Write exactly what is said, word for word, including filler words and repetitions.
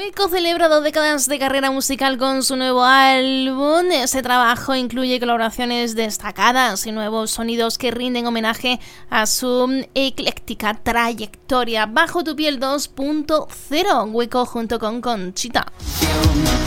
Wilco celebra dos décadas de carrera musical con su nuevo álbum. Ese trabajo incluye colaboraciones destacadas y nuevos sonidos que rinden homenaje a su ecléctica trayectoria. Bajo tu piel dos punto cero, Wilco junto con Conchita.